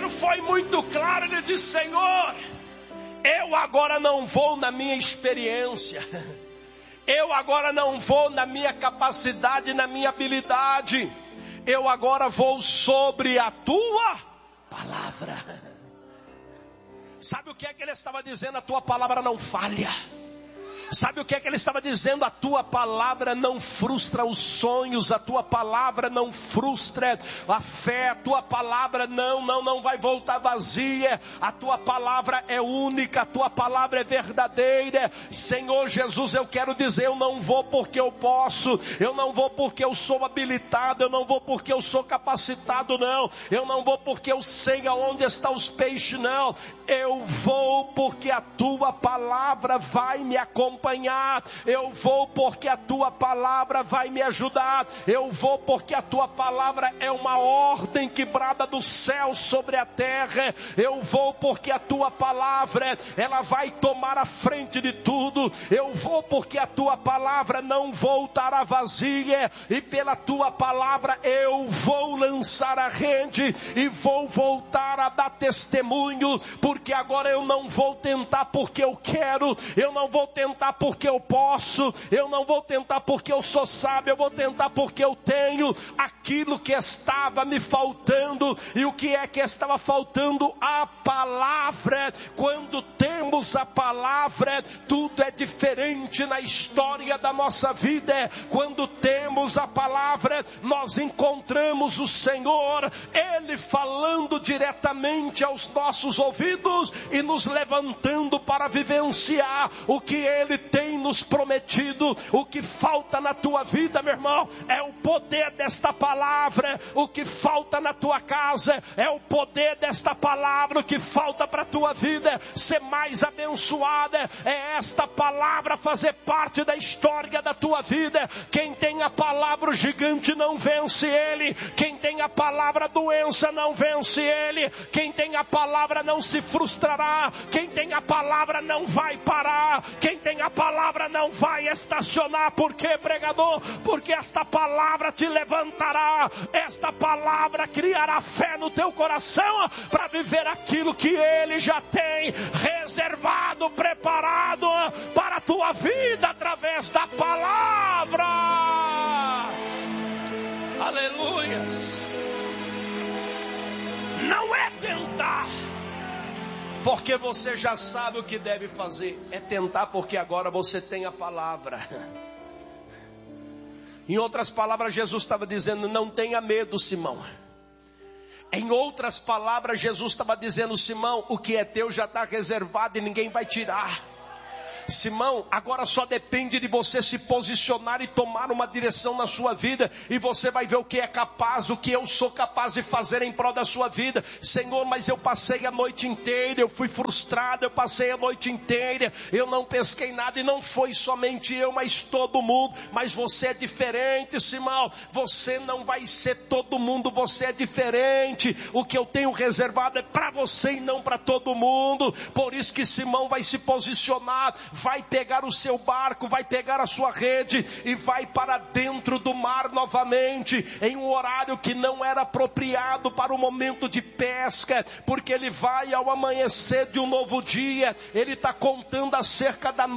Pedro foi muito claro, ele disse: Senhor, eu agora não vou na minha experiência, eu agora não vou na minha capacidade, na minha habilidade, eu agora vou sobre a tua palavra. Sabe o que é que ele estava dizendo? A tua palavra não falha. Sabe o que é que ele estava dizendo? A tua palavra não frustra os sonhos, a tua palavra não frustra a fé, a tua palavra não vai voltar vazia, a tua palavra é única, a tua palavra é verdadeira. Senhor Jesus, eu quero dizer, eu não vou porque eu posso, eu não vou porque eu sou habilitado, eu não vou porque eu sou capacitado, não, eu não vou porque eu sei aonde estão os peixes, não, eu vou porque a tua palavra vai me acompanhar. Eu vou porque a tua palavra vai me ajudar. Eu vou porque a tua palavra é uma ordem que brada do céu sobre a terra. Eu vou porque a tua palavra, ela vai tomar a frente de tudo. Eu vou porque a tua palavra não voltará vazia. E pela tua palavra eu vou lançar a rede e vou voltar a dar testemunho. Porque agora eu não vou tentar porque eu quero. Eu não vou tentar porque eu posso, eu não vou tentar porque eu sou sábio, eu vou tentar porque eu tenho aquilo que estava me faltando. E o que é que estava faltando? A palavra. Quando temos a palavra, tudo é diferente na história da nossa vida. Quando temos a palavra, nós encontramos o Senhor, Ele falando diretamente aos nossos ouvidos e nos levantando para vivenciar o que Ele tem nos prometido. O que falta na tua vida, meu irmão, é o poder desta palavra. O que falta na tua casa é o poder desta palavra. O que falta para a tua vida ser mais abençoada é esta palavra fazer parte da história da tua vida. Quem tem a palavra, o gigante não vence ele. Quem tem a palavra, a doença não vence ele. Quem tem a palavra não se frustrará. Quem tem a palavra não vai parar. Quem tem a palavra não vai estacionar. Por quê, pregador? Porque esta palavra te levantará. Esta palavra criará fé no teu coração para viver aquilo que Ele já tem reservado, preparado para a tua vida através da palavra. Aleluias. Não é tentar porque você já sabe o que deve fazer. É tentar porque agora você tem a palavra. Em outras palavras, Jesus estava dizendo: não tenha medo, Simão. Em outras palavras, Jesus estava dizendo: Simão, o que é teu já está reservado e ninguém vai tirar. Simão, agora só depende de você se posicionar e tomar uma direção na sua vida, e você vai ver o que é capaz, o que eu sou capaz de fazer em prol da sua vida. Senhor, mas eu passei a noite inteira, eu fui frustrado, eu passei a noite inteira, eu não pesquei nada, e não foi somente eu, mas todo mundo. Mas você é diferente, Simão, você não vai ser todo mundo, você é diferente. O que eu tenho reservado é para você e não para todo mundo. Por isso que Simão vai se posicionar, vai pegar o seu barco, vai pegar a sua rede e vai para dentro do mar novamente, em um horário que não era apropriado para o momento de pesca, porque ele vai ao amanhecer de um novo dia. Ele está contando acerca da